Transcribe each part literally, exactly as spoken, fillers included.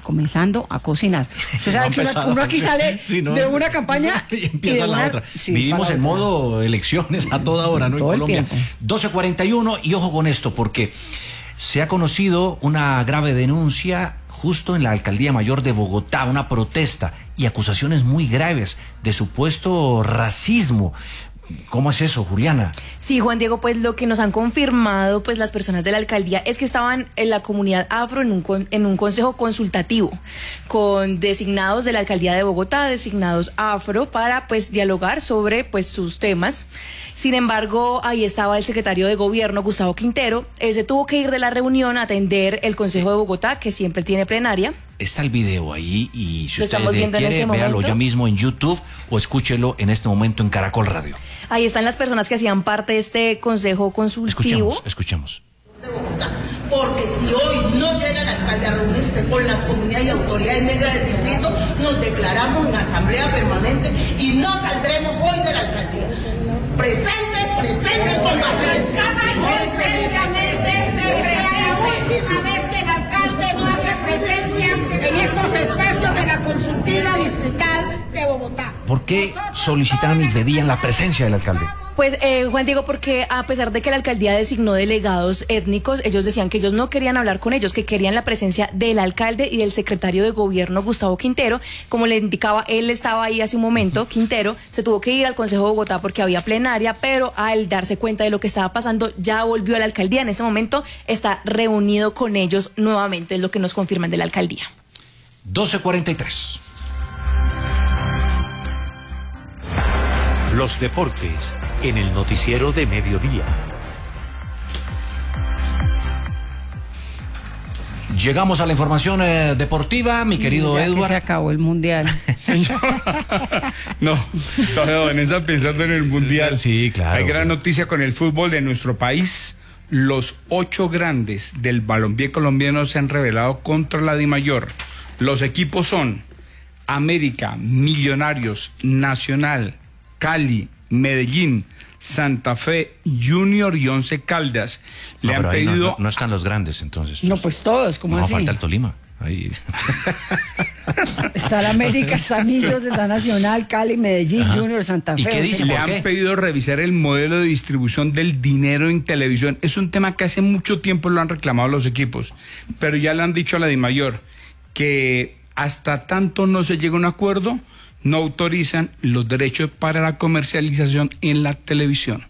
comenzando a cocinar. Usted sabe que uno, uno aquí sale sí, no, de una campaña y empieza y de la una, otra. Sí, Vivimos en otra. modo elecciones a toda hora, ¿no? Todo en Colombia. doce cuarenta y uno, y ojo con esto, porque se ha conocido una grave denuncia justo en la Alcaldía Mayor de Bogotá, una protesta y acusaciones muy graves de supuesto racismo. ¿Cómo es eso, Juliana? Sí, Juan Diego, pues lo que nos han confirmado pues las personas de la alcaldía es que estaban en la comunidad afro en un, en un consejo consultativo con designados de la alcaldía de Bogotá, designados afro, para pues dialogar sobre pues sus temas. Sin embargo, ahí estaba el secretario de gobierno, Gustavo Quintero. Ese tuvo que ir de la reunión a atender el Consejo de Bogotá, que siempre tiene plenaria. Está el video ahí y si usted quiere, este véalo ya mismo en YouTube o escúchelo en este momento en Caracol Radio. Ahí están las personas que hacían parte de este consejo consultivo. Escuchemos, escuchemos. De Bogotá, porque si hoy no llega el alcalde a reunirse con las comunidades y autoridades negras del distrito, nos declaramos en asamblea permanente y no saldremos hoy de la alcaldía. Presente, presente con paciencia. Precisamente es la última vez que el alcalde no hace presencia en estos espacios de la consultiva distrital de Bogotá. ¿Por qué solicitaron y pedían la presencia del alcalde? Pues, eh, Juan Diego, porque a pesar de que la alcaldía designó delegados étnicos, ellos decían que ellos no querían hablar con ellos, que querían la presencia del alcalde y del secretario de gobierno, Gustavo Quintero. Como le indicaba, él estaba ahí hace un momento, Quintero, se tuvo que ir al Consejo de Bogotá porque había plenaria, pero al darse cuenta de lo que estaba pasando, ya volvió a la alcaldía. En este momento está reunido con ellos nuevamente, es lo que nos confirman de la alcaldía. doce cuarenta y tres. Los deportes en el noticiero de mediodía. Llegamos a la información eh, deportiva, mi querido ya Edward. Que se acabó el mundial. No, todavía Vanessa pensando en el mundial. Sí, claro. Hay gran noticia con el fútbol de nuestro país. Los ocho grandes del balompié colombiano se han revelado contra la DIMAYOR. Los equipos son América, Millonarios, Nacional, Cali, Medellín, Santa Fe, Junior y Once Caldas. Le no, han pedido... No, no, no están los grandes, entonces. No, pues todos, ¿cómo no, así? No, falta el Tolima. Ahí. Está la América, está Millos, está Nacional, Cali, Medellín, Ajá. Junior, Santa Fe. ¿Y qué dice? Le han qué? pedido revisar el modelo de distribución del dinero en televisión. Es un tema que hace mucho tiempo lo han reclamado los equipos, pero ya le han dicho a la DIMAYOR que hasta tanto no se llega a un acuerdo, no autorizan los derechos para la comercialización en la televisión.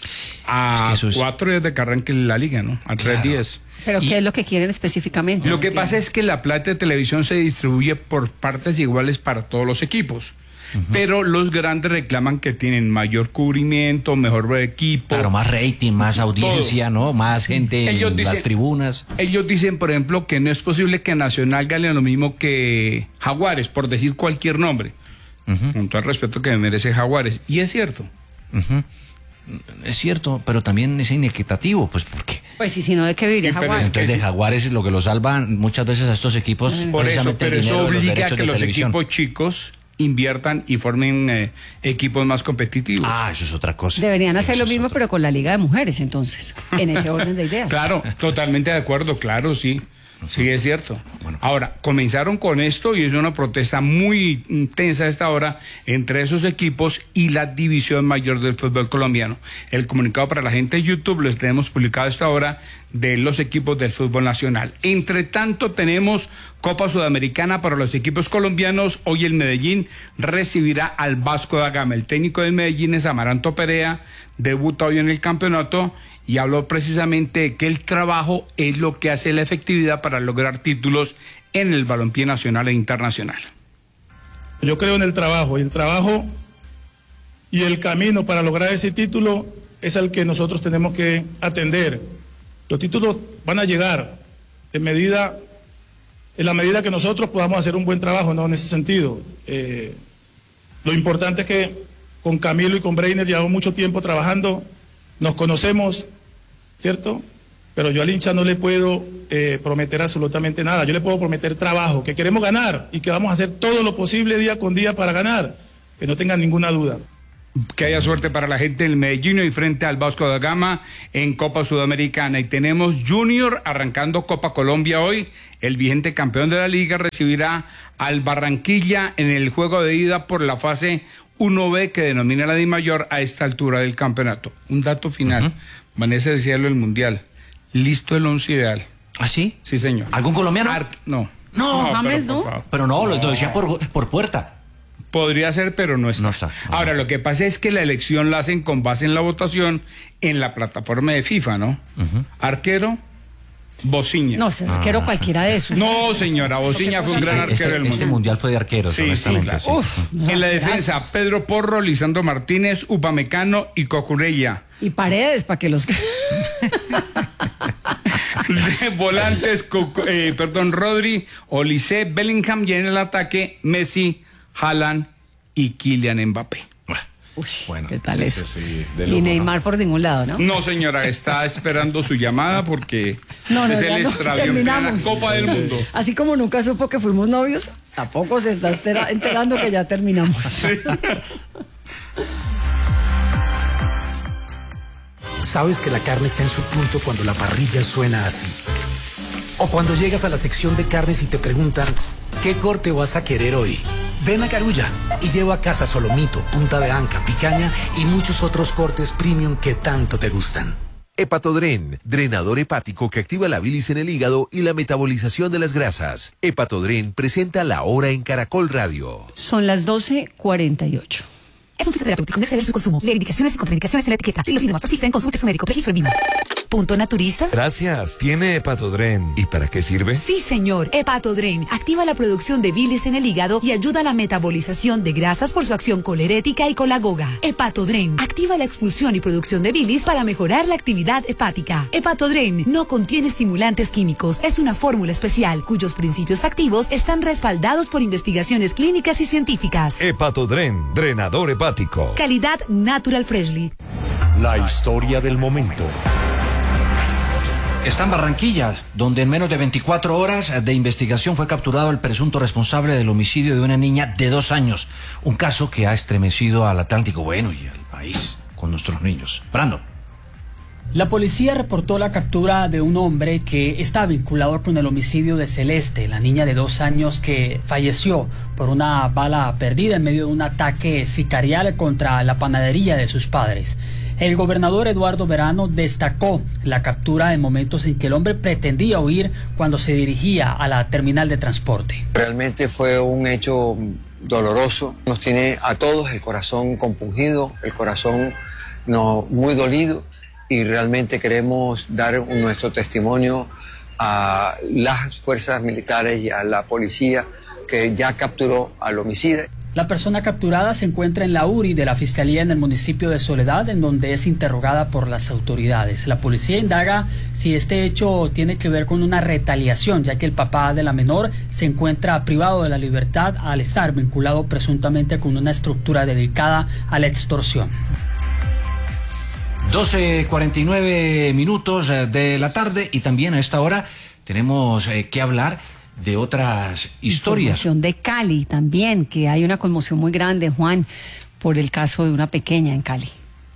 A es que es... cuatro días de que arranque la liga, ¿no? A tres claro. días. ¿Pero y qué es lo que quieren específicamente? Lo no que entiendo. pasa es que la plata de televisión se distribuye por partes iguales para todos los equipos. Uh-huh. Pero los grandes reclaman que tienen mayor cubrimiento, mejor equipo. Claro, más rating, más audiencia, todo. ¿No? Más gente ellos en dicen, las tribunas. Ellos dicen, por ejemplo, que no es posible que Nacional gane lo mismo que Jaguares, por decir cualquier nombre. Uh-huh. Con todo el respeto que me merece Jaguares. Y es cierto. Uh-huh. Es cierto, pero también es inequitativo, pues porque... Pues sí, si no, ¿de qué viviría Jaguares? Entonces de Jaguares es lo que lo salvan muchas veces a estos equipos. Por eso, pero eso obliga a que los televisión. equipos chicos inviertan y formen eh, equipos más competitivos. Ah, eso es otra cosa. Deberían hacer eso lo mismo, pero con la Liga de Mujeres, entonces, en ese orden de ideas. Claro, totalmente de acuerdo, claro, sí. Sí, es cierto. Bueno. Ahora, comenzaron con esto y es una protesta muy intensa a esta hora entre esos equipos y la división mayor del fútbol colombiano. El comunicado para la gente de YouTube lo tenemos publicado a esta hora de los equipos del fútbol nacional. Entre tanto, tenemos Copa Sudamericana para los equipos colombianos. Hoy el Medellín recibirá al Vasco da Gama. El técnico del Medellín es Amaranto Perea, debuta hoy en el campeonato. Y habló precisamente de que el trabajo es lo que hace la efectividad para lograr títulos en el balompié nacional e internacional. Yo creo en el trabajo, y el trabajo y el camino para lograr ese título es el que nosotros tenemos que atender. Los títulos van a llegar en medida, en la medida que nosotros podamos hacer un buen trabajo, ¿no? En ese sentido. Eh, lo importante es que con Camilo y con Breiner llevamos mucho tiempo trabajando, nos conocemos, ¿cierto? Pero yo al hincha no le puedo eh, prometer absolutamente nada. Yo le puedo prometer trabajo, que queremos ganar y que vamos a hacer todo lo posible día con día para ganar, que no tengan ninguna duda. Que haya suerte para la gente del Medellín y frente al Vasco da Gama en Copa Sudamericana. Y tenemos Junior arrancando Copa Colombia hoy. El vigente campeón de la liga recibirá al Barranquilla en el juego de ida por la fase uno B que denomina la DIMAYOR a esta altura del campeonato. Un dato final. Uh-huh. Vanessa decía lo del Mundial. Listo el once ideal. ¿Ah, sí? Sí, señor. ¿Algún colombiano? Ar- no. No, no, James, pero, ¿no? Pero no, lo No. decía por, por puerta. Podría ser, pero no está. No está. No. Ahora, lo que pasa es que la elección la hacen con base en la votación en la plataforma de FIFA, ¿no? Uh-huh. Arquero, Bociña. No, se arquero Ah. cualquiera de esos. No, señora, Bociña fue un Sí, gran arquero este, del mundo. este mundial fue de arqueros, Sí, honestamente. sí, claro. Sí. Uf, En la gracias. defensa, Pedro Porro, Lisandro Martínez, Upamecano y Cocurella. Y Paredes, para que los... De volantes, Coco- eh, perdón, Rodri, Olise, Bellingham, y en el ataque, Messi, Haaland y Kylian Mbappé. Uy, Bueno, ¿qué tal ese eso? sí, de Y lujo, Neymar ¿no? por ningún lado, ¿no? No, señora, está esperando su llamada porque No, no, es ya el no, extravión de la terminamos. Copa del Mundo. Así como nunca supo que fuimos novios, tampoco se está estera- enterando que ya terminamos. Sabes que la carne está en su punto cuando la parrilla suena así. O cuando llegas a la sección de carnes y te preguntan, ¿qué corte vas a querer hoy? Ven a Carulla y lleva a casa solomito, punta de anca, picaña y muchos otros cortes premium que tanto te gustan. Hepatodren, drenador hepático que activa la bilis en el hígado y la metabolización de las grasas. Hepatodren presenta La Hora en Caracol Radio. Son las doce cuarenta y ocho. Es un fitoterapéutico, no exceder su consumo. Leer indicaciones y contraindicaciones en la etiqueta. Si los síntomas persisten, consulte su médico. Registro en vivo. ¿Punto naturista? Gracias. ¿Tiene Hepatodren? ¿Y para qué sirve? Sí, señor. Hepatodren activa la producción de bilis en el hígado y ayuda a la metabolización de grasas por su acción colerética y colagoga. Hepatodren activa la expulsión y producción de bilis para mejorar la actividad hepática. Hepatodren no contiene estimulantes químicos. Es una fórmula especial cuyos principios activos están respaldados por investigaciones clínicas y científicas. Hepatodren, drenador hepático. Calidad Natural Freshly. La historia del momento. Está en Barranquilla, donde en menos de veinticuatro horas de investigación fue capturado el presunto responsable del homicidio de una niña de dos años. Un caso que ha estremecido al Atlántico, bueno, y al país con nuestros niños. Brando. La policía reportó la captura de un hombre que está vinculado con el homicidio de Celeste, la niña de dos años que falleció por una bala perdida en medio de un ataque sicarial contra la panadería de sus padres. El gobernador Eduardo Verano destacó la captura en momentos en que el hombre pretendía huir cuando se dirigía a la terminal de transporte. Realmente fue un hecho doloroso, nos tiene a todos el corazón compungido, el corazón no, muy dolido, y realmente queremos dar un, nuestro testimonio a las fuerzas militares y a la policía que ya capturó al homicida. La persona capturada se encuentra en la U R I de la Fiscalía en el municipio de Soledad, en donde es interrogada por las autoridades. La policía indaga si este hecho tiene que ver con una retaliación, ya que el papá de la menor se encuentra privado de la libertad al estar vinculado presuntamente con una estructura dedicada a la extorsión. doce cuarenta y nueve minutos de la tarde y también a esta hora tenemos eh, que hablar de otras historias. Información de Cali también, que hay una conmoción muy grande, Juan, por el caso de una pequeña en Cali.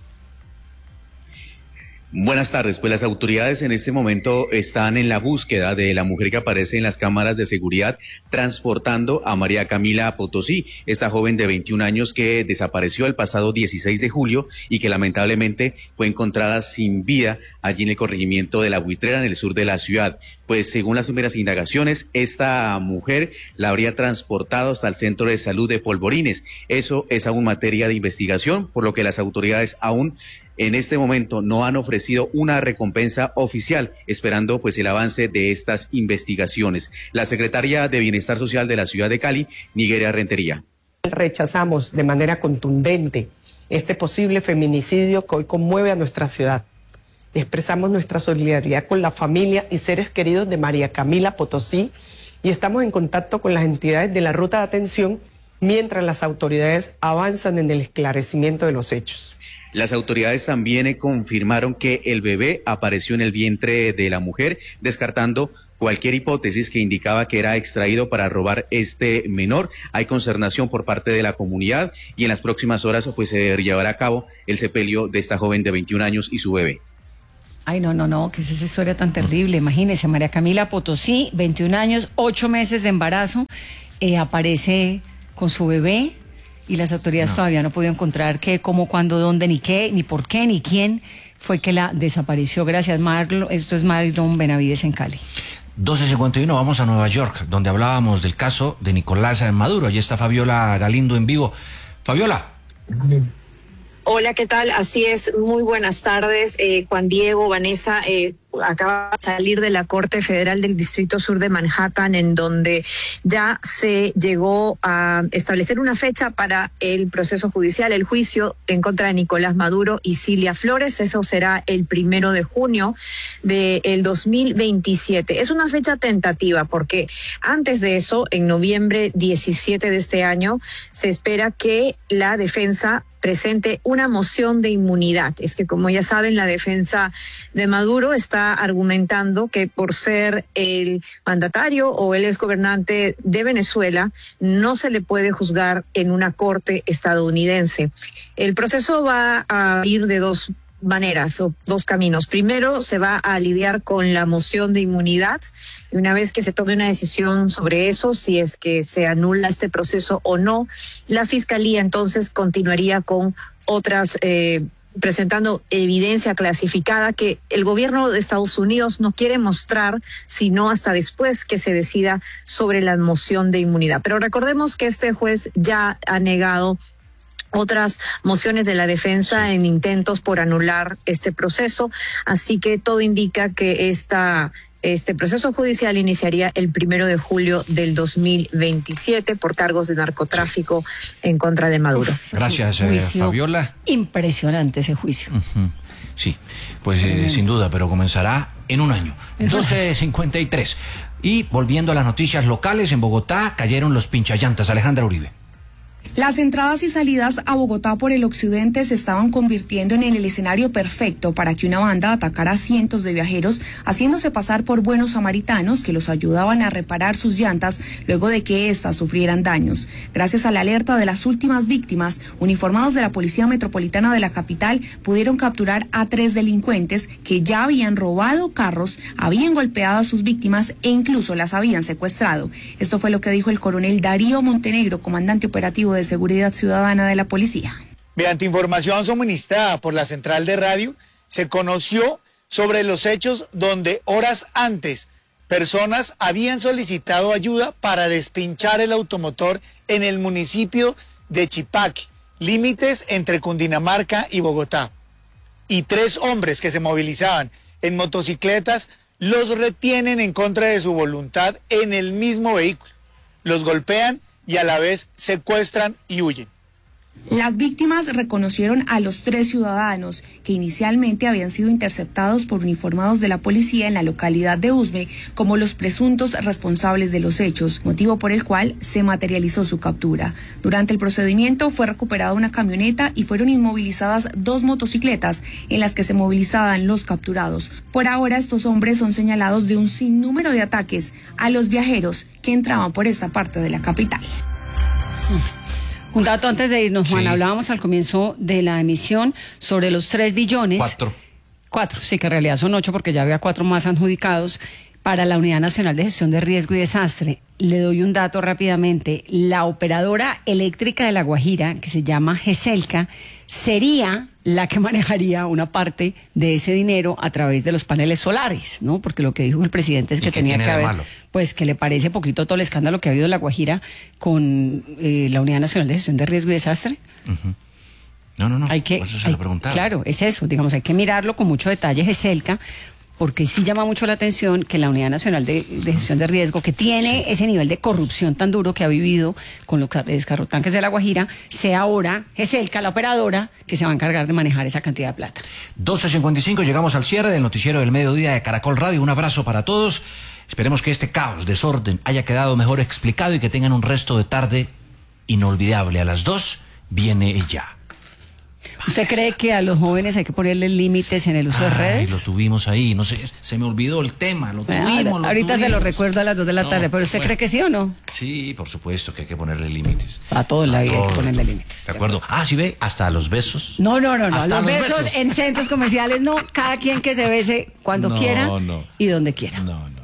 Buenas tardes, pues las autoridades en este momento están en la búsqueda de la mujer que aparece en las cámaras de seguridad transportando a María Camila Potosí, esta joven de veintiún años que desapareció el pasado dieciséis de julio y que lamentablemente fue encontrada sin vida allí en el corregimiento de La Buitrera, en el sur de la ciudad. Pues según las primeras indagaciones, esta mujer la habría transportado hasta el centro de salud de Polvorines. Eso es aún materia de investigación, por lo que las autoridades aún en este momento no han ofrecido una recompensa oficial, esperando pues el avance de estas investigaciones. La secretaria de Bienestar Social de la ciudad de Cali, Nigeria Rentería. Rechazamos de manera contundente este posible feminicidio que hoy conmueve a nuestra ciudad. Expresamos nuestra solidaridad con la familia y seres queridos de María Camila Potosí y estamos en contacto con las entidades de la ruta de atención mientras las autoridades avanzan en el esclarecimiento de los hechos. Las autoridades también eh, confirmaron que el bebé apareció en el vientre de la mujer, descartando cualquier hipótesis que indicaba que era extraído para robar este menor. Hay consternación por parte de la comunidad y en las próximas horas pues se llevará a cabo el sepelio de esta joven de veintiún años y su bebé. Ay, no, no, no, que es esa historia tan terrible. Imagínese, María Camila Potosí, veintiún años, ocho meses de embarazo, eh, aparece con su bebé y las autoridades no. todavía no pudieron encontrar qué, cómo, cuándo, dónde, ni qué, ni por qué, ni quién fue que la desapareció. Gracias, Marlon. Esto es Marlon Benavides en Cali. doce cincuenta y uno, vamos a Nueva York, donde hablábamos del caso de Nicolás Maduro. Allí está Fabiola Galindo en vivo. Fabiola. Hola, ¿qué tal? Así es, muy buenas tardes, eh, Juan Diego, Vanessa, eh, acaba de salir de la Corte Federal del Distrito Sur de Manhattan, en donde ya se llegó a establecer una fecha para el proceso judicial, el juicio en contra de Nicolás Maduro y Cilia Flores. Eso será el primero de junio del dos mil veintisiete. Es una fecha tentativa porque antes de eso, en noviembre diecisiete de este año, se espera que la defensa presente una moción de inmunidad. Es que, como ya saben, la defensa de Maduro está argumentando que por ser el mandatario o el exgobernante de Venezuela no se le puede juzgar en una corte estadounidense. El proceso va a ir de dos maneras o dos caminos. Primero, se va a lidiar con la moción de inmunidad y una vez que se tome una decisión sobre eso, si es que se anula este proceso o no, la Fiscalía entonces continuaría con otras, eh, presentando evidencia clasificada que el gobierno de Estados Unidos no quiere mostrar sino hasta después que se decida sobre la moción de inmunidad. Pero recordemos que este juez ya ha negado otras mociones de la defensa en intentos por anular este proceso, así que todo indica que esta este proceso judicial iniciaría el primero de julio del dos mil veintisiete por cargos de narcotráfico en contra de Maduro. Gracias, eh, Fabiola. Impresionante ese juicio. Uh-huh. Sí, pues eh, sin duda, pero comenzará en un año. doce cincuenta y tres. Y volviendo a las noticias locales, en Bogotá cayeron los pinchallantas. Alejandra Uribe. Las entradas y salidas a Bogotá por el occidente se estaban convirtiendo en el escenario perfecto para que una banda atacara a cientos de viajeros, haciéndose pasar por buenos samaritanos que los ayudaban a reparar sus llantas luego de que éstas sufrieran daños. Gracias a la alerta de las últimas víctimas, uniformados de la Policía Metropolitana de la capital pudieron capturar a tres delincuentes que ya habían robado carros, habían golpeado a sus víctimas e incluso las habían secuestrado. Esto fue lo que dijo el coronel Darío Montenegro, comandante operativo de Seguridad Ciudadana de la Policía. Mediante información suministrada por la central de radio, se conoció sobre los hechos donde horas antes personas habían solicitado ayuda para despinchar el automotor en el municipio de Chipaque, límites entre Cundinamarca y Bogotá. Y tres hombres que se movilizaban en motocicletas los retienen en contra de su voluntad en el mismo vehículo. Los golpean y a la vez secuestran y huyen. Las víctimas reconocieron a los tres ciudadanos que inicialmente habían sido interceptados por uniformados de la policía en la localidad de Usme como los presuntos responsables de los hechos, motivo por el cual se materializó su captura. Durante el procedimiento fue recuperada una camioneta y fueron inmovilizadas dos motocicletas en las que se movilizaban los capturados. Por ahora, estos hombres son señalados de un sinnúmero de ataques a los viajeros que entraban por esta parte de la capital. Un dato antes de irnos, Juan, sí. Hablábamos al comienzo de la emisión sobre los tres billones. Cuatro. Cuatro, sí, que en realidad son ocho porque ya había cuatro más adjudicados para la Unidad Nacional de Gestión de Riesgo y Desastre. Le doy un dato rápidamente. La operadora eléctrica de La Guajira, que se llama GESELCA, sería la que manejaría una parte de ese dinero a través de los paneles solares, ¿no? Porque lo que dijo el presidente es que tenía que haber, pues que le parece poquito todo el escándalo que ha habido en La Guajira con eh, la Unidad Nacional de Gestión de Riesgo y Desastre. Uh-huh. No, no, no, hay que, por eso se hay, lo preguntaba. Claro, es eso, digamos, hay que mirarlo con mucho detalle, GESELCA, porque sí llama mucho la atención que la Unidad Nacional de, de Gestión de Riesgo, que tiene sí. ese nivel de corrupción tan duro que ha vivido con los descarrotanques de La Guajira, sea ahora GESELCA, la operadora, que se va a encargar de manejar esa cantidad de plata. doce cincuenta y cinco, llegamos al cierre del noticiero del mediodía de Caracol Radio. Un abrazo para todos. Esperemos que este caos, desorden, haya quedado mejor explicado y que tengan un resto de tarde inolvidable. A las dos viene ella. ¿Usted cree que a los jóvenes hay que ponerle límites en el uso Ay, de redes? Lo tuvimos ahí, no sé, se me olvidó el tema, lo tuvimos, Ahora, lo ahorita tuvimos. se lo recuerdo a las dos de la No, tarde, pero ¿usted bueno. cree que sí o no? Sí, por supuesto que hay que ponerle límites. A todo en la vida hay que ponerle límites. ¿De acuerdo? Ah, sí ve, hasta a los besos. No, no, no, no. Hasta Los, los besos, besos. en centros comerciales no. Cada quien que se bese cuando No, quiera no. y donde quiera. No, no.